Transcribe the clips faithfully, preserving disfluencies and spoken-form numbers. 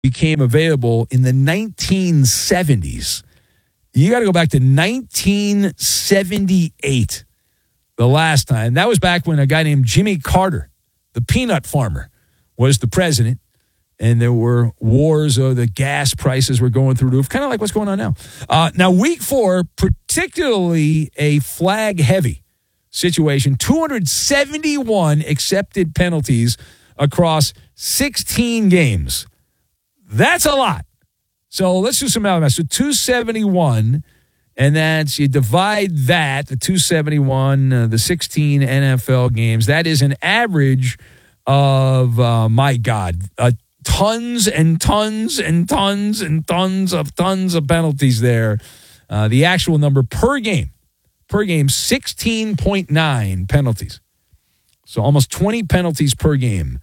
became available in the nineteen seventies. You got to go back to nineteen seventy-eight, the last time. That was back when a guy named Jimmy Carter, the peanut farmer, was the president, and there were wars, or the gas prices were going through the roof, kind of like what's going on now. Uh, now, week four, particularly a flag-heavy situation, two hundred seventy-one accepted penalties across sixteen games. That's a lot. So let's do some math. So two hundred seventy-one, and that's, you divide that, the two hundred seventy-one, uh, the sixteen N F L games, that is an average of, uh, my God, uh, tons and tons and tons and tons of tons of penalties there. Uh, the actual number per game, per game, sixteen point nine penalties. So almost twenty penalties per game.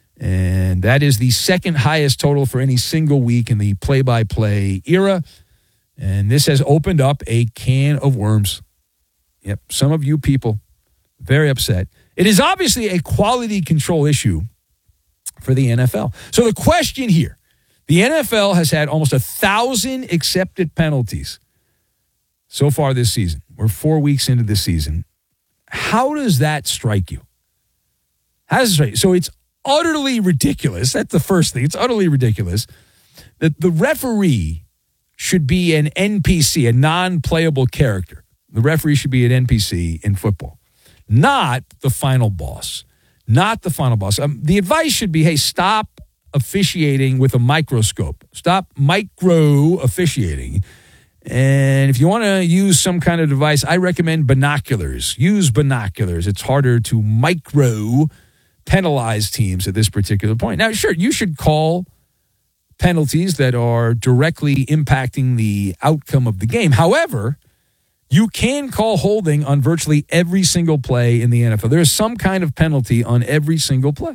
And that is the second highest total for any single week in the play-by-play era. And this has opened up a can of worms. Yep, some of you people very upset. It is obviously a quality control issue for the N F L. So the question here, the N F L has had almost a thousand accepted penalties so far this season. We're four weeks into the season. How does that strike you? How does it strike you? So it's utterly ridiculous. That's the first thing. It's utterly ridiculous that the referee should be an N P C, a non-playable character. The referee should be an N P C in football, not the final boss. Not the final boss. Um, the advice should be, hey, stop officiating with a microscope. Stop micro officiating. And if you want to use some kind of device, I recommend binoculars. Use binoculars. It's harder to micro penalize teams at this particular point. Now, sure, you should call penalties that are directly impacting the outcome of the game. However, you can call holding on virtually every single play in the N F L. There is some kind of penalty on every single play.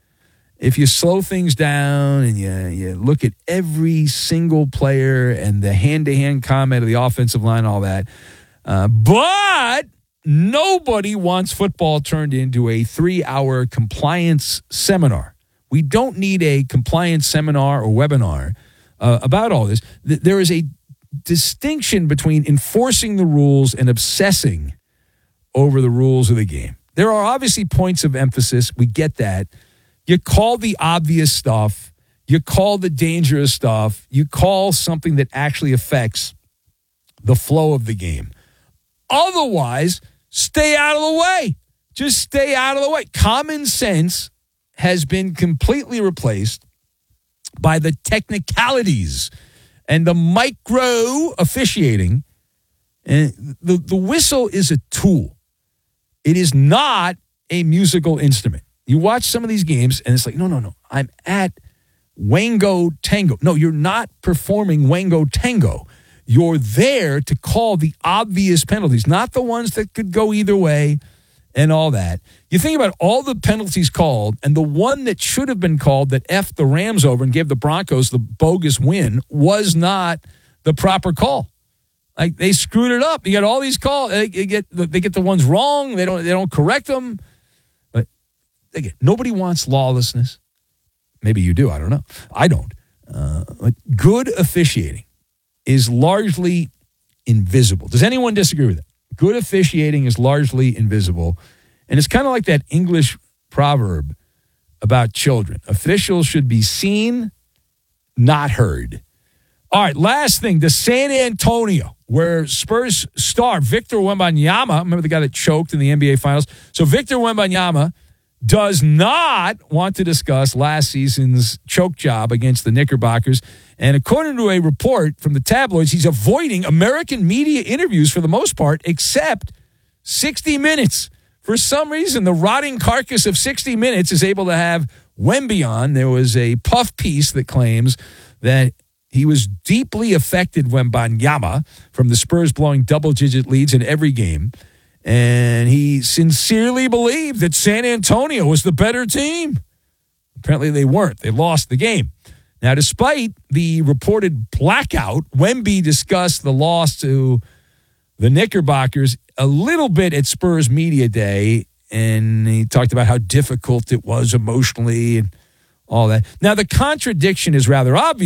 If you slow things down and you, you look at every single player and the hand-to-hand comment of the offensive line, all that. Uh, but nobody wants football turned into a three-hour compliance seminar. We don't need a compliance seminar or webinar uh, about all this. There is a distinction between enforcing the rules and obsessing over the rules of the game. There are obviously points of emphasis. We get that. You call the obvious stuff. You call the dangerous stuff. You call something that actually affects the flow of the game. Otherwise, stay out of the way. Just stay out of the way. Common sense has been completely replaced by the technicalities and the micro officiating. And the, the whistle is a tool. It is not a musical instrument. You watch some of these games, and it's like, no, no, no. I'm at Wango Tango. No, you're not performing Wango Tango. You're there to call the obvious penalties, not the ones that could go either way and all that. You think about all the penalties called, and the one that should have been called that effed the Rams over and gave the Broncos the bogus win was not the proper call. Like, they screwed it up. You got all these calls. They get they get the ones wrong. They don't they don't correct them. But again, nobody wants lawlessness. Maybe you do. I don't know. I don't. Uh, but good officiating is largely invisible. Does anyone disagree with that? Good officiating is largely invisible. And it's kind of like that English proverb about children. Officials should be seen, not heard. All right, last thing, the San Antonio, where Spurs star Victor Wembanyama, remember the guy that choked in the N B A Finals? So Victor Wembanyama does not want to discuss last season's choke job against the Knickerbockers. And according to a report from the tabloids, he's avoiding American media interviews for the most part, except sixty minutes. For some reason, the rotting carcass of sixty minutes is able to have Wemby on. There was a puff piece that claims that he was deeply affected, Wembanyama, from the Spurs blowing double-digit leads in every game. And he sincerely believed that San Antonio was the better team. Apparently they weren't. They lost the game. Now, despite the reported blackout, Wemby discussed the loss to the Knickerbockers a little bit at Spurs Media Day, and he talked about how difficult it was emotionally and all that. Now, the contradiction is rather obvious.